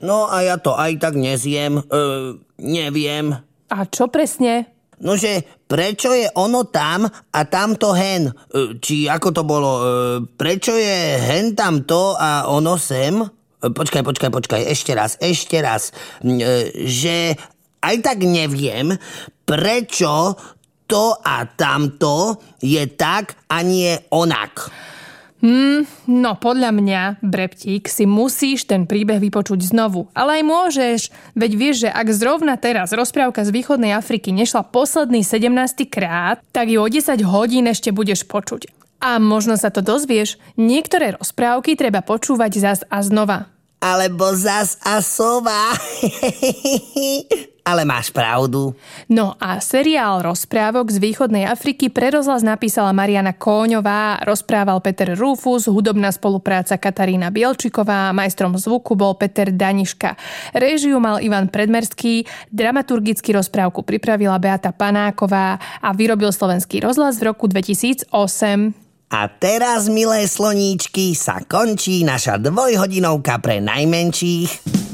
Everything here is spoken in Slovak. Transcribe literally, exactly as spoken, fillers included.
No a ja to aj tak nezjem. E, neviem. A čo presne? Nože, prečo je ono tam a tamto hen? E, či ako to bolo? E, prečo je hen tamto a ono sem? E, počkaj, počkaj, počkaj. Ešte raz, ešte raz. E, že aj tak neviem, prečo to a tamto je tak a nie onak. Hmm, no podľa mňa, Breptík, si musíš ten príbeh vypočuť znovu. Ale aj môžeš, veď vieš, že ak zrovna teraz rozprávka z východnej Afriky nešla posledný sedemnásty krát, tak ju o desať hodín ešte budeš počuť. A možno sa to dozvieš, niektoré rozprávky treba počúvať zas a znova. Alebo zas a sova. Ale máš pravdu. No a seriál rozprávok z východnej Afriky pre rozhlas napísala Mariana Kóňová, rozprával Peter Rufus, hudobná spolupráca Katarína Bielčiková, majstrom zvuku bol Peter Daniška. Réžiu mal Ivan Predmerský, dramaturgicky rozprávku pripravila Beata Panáková a vyrobil Slovenský rozhlas v roku dvetisícosem. A teraz, milé sloníčky, sa končí naša dvojhodinovka pre najmenších.